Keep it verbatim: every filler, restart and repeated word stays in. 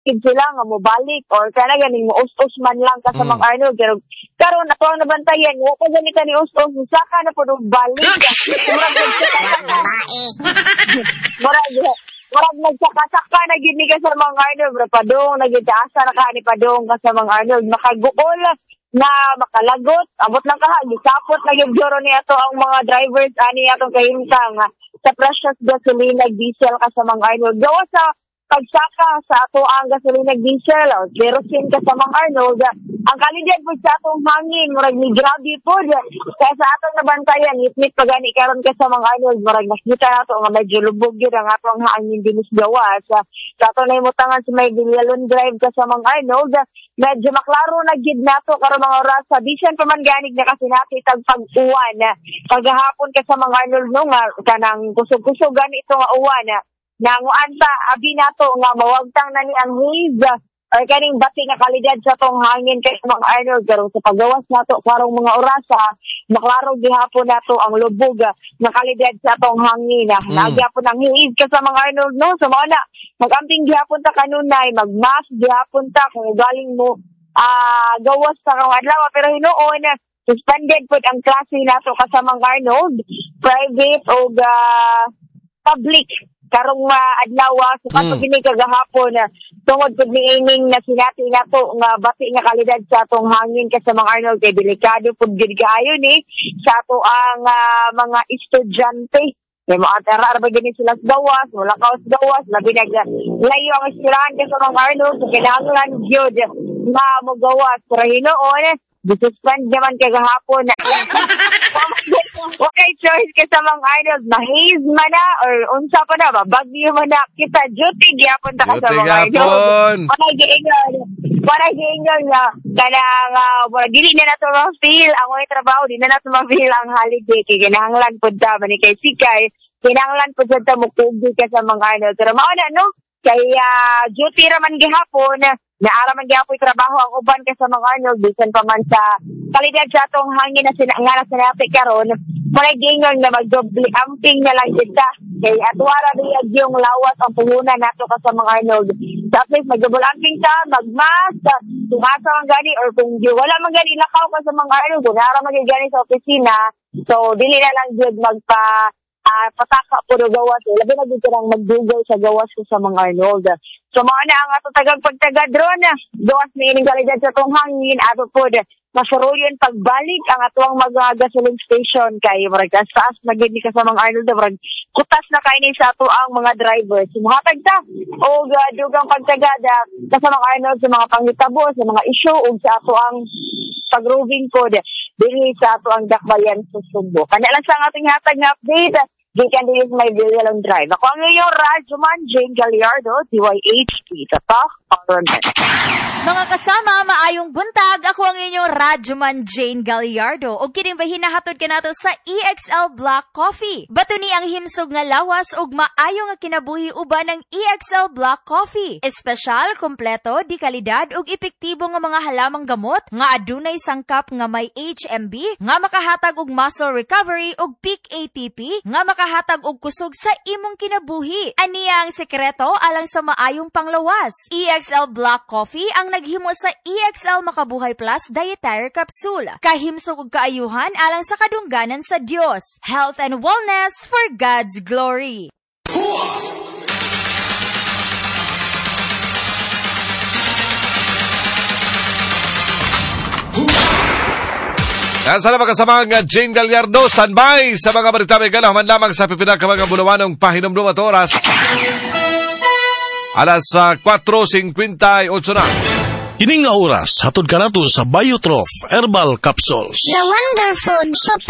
sila nga mo balik or kana ganing mo ustos man lang ka sa Mm. mga ano pero karon ato ang nabantayan wa pa gani ka ni ustos saka na pud og balik murag murag nagsaka-saka na gid ni ka sa mga ano bro padong nagitaasa na ka ni padong ka sa mga ano makaguol na makalagot abot lang ka gisapot na gyud joro ni ato ang mga drivers ani atong kahimtang sa precious gasolina diesel ka sa mga ano gawa sa pagsaka sa ato ang gasolina diesel o kerosene ka sa mga Arnold, ang kalidad po sa atong hangin, murag ni grabe po. Kaya sa atong nabantayan, itnit pa gani karon ka sa mga Arnold, murag nakita nato nga medyo lubog yun ang atong hangin dinis gawa. Sa, sa atong naimutangan sa may Villalon Drive ka sa mga Arnold, medyo maklaro na gid nato karon mga oras sa bisan pa man ganig na kasi nakitag pag-uwan. Pagahapon ka sa mga Arnold no nga kanang kusog-kusog gani ito nga uwan. Nanguan ta abi nato nga mawagtang na ni ang haze or kaning bati nga kalidad sa tong hangin kay mga Arnold pero sa paggawas nato karong mga orasa maklaro gihapon nato ang lubog nga kalidad sa tong hangin mm. Nagyapon ang haze ka sa mga Arnold no so mao na magamping gihapon ta kanunay magmas gihapon ta kung galing mo ah uh, gawas sa karong adlaw pero hinuon suspended pud ang klase nato ka sa mga Arnold private o uh, public karong uh, adlaw sa so, mm. kini kagahapon uh, tungod pud niining na sinati nato nga bati nga kalidad sa atong hangin kasi mga Arnold kay delikado pud gid kaayo ni sa ato ang uh, mga estudyante kay maatara ba gani sila sa gawas wala ka sa gawas labi nag layo ang eskwelahan kasi mga Arnold so kinahanglan gyud nga mo gawas pero hinuon disuspend naman kagahapon okay choice ka sa mga Arnold ma-haze man na or unsa pa na ba bagyo man na kita duty gyapon ta ka sa mga Arnold para giingon para giingon nga kanang uh, dili na nato ma-feel ang way trabaho di na nato ma-feel ang holiday kay kinahanglan pud ta man kay sikay kinahanglan pud ta mo kugi ka sa mga Arnold pero mao na no kay uh, duty ra man gihapon naara man gyapon trabaho ang uban ka sa mga Arnold bisan pa man sa kalidad sa atong hangin na sina nga na sinati karon murag gingon na magdoble amping na lang kita kay atwara diya yung lawas ang puhunan nato ka sa mga Arnold so at least magdouble amping ta magmas tumasa man gani or kung di wala man gani lakaw ka sa mga Arnold kung naara man gani sa opisina so dili na lang gyud magpa Uh, pataka puro gawas eh. Labi na dito lang magdugay sa gawas ko sa mga Arnold. So mga na ang ato tagang pagtagad ron gawas may ining kalidad sa tong hangin ato po masuruyon pagbalik ang atong mga gasoline station kay marag taas na gid ni ka sa mga Arnold marag kutas na kay ni sa ato ang mga drivers. Muhatag ta og uh, dugang pagtagad uh, sa mga Arnold sa mga panghitabo sa mga issue ug sa ato ang pag-roving code dinhi sa ato ang dakbayan sa Subo. Kanya lang sa ating hatag nga update gikan dili sa may Villalon Drive. Ako ang iyong Radyoman Jane Gallardo, D Y H P, Tatak, Parliament. Mga kasama, maayong buntag. Ako ang inyong Radyoman Jane Gallardo. O kining ba hinahatod ka nato sa E X L Black Coffee. Bato ni ang himsog nga lawas ug maayo nga kinabuhi uban ng E X L Black Coffee. Espesyal, kompleto, di kalidad ug epektibo nga mga halamang gamot nga adunay sangkap nga may H M B, nga makahatag og muscle recovery ug peak A T P, nga makahatag og kusog sa imong kinabuhi. Aniya ang sekreto alang sa maayong panglawas. E X L Black Coffee ang naghimo sa E X L Makabuhay Plus Dietary Capsule. Kahimsog og kaayuhan alang sa kadungganan sa Dios. Health and wellness for God's glory. Yan sana magkasama nga Jane Gallardo, standby sa mga balita may ganaman lamang sa pipinag mga bulawanong pahinumdum at oras. Alas uh, four fifty-eight na. Kining nga oras, hatod ka nato sa Biotrof Herbal Capsules. The wonderful super